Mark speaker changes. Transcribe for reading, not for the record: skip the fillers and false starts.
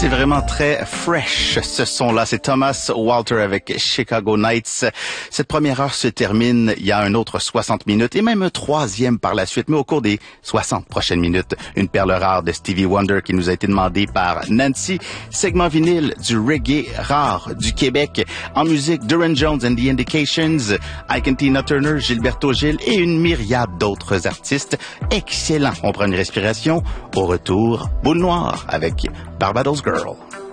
Speaker 1: c'est vraiment très fresh, ce son-là. C'est Thomas Walter avec Chicago Nights. Cette première heure se termine. Il y a un autre 60 minutes et même un troisième par la suite. Mais au cours des 60 prochaines minutes, une perle rare de Stevie Wonder qui nous a été demandée par Nancy. Segment vinyle du reggae rare du Québec. En musique, Duran Jones and the Indications, Ike and Tina Turner, Gilberto Gil et une myriade d'autres artistes. Excellent. On prend une respiration. Au retour, Boule Noire avec Barbados Girl.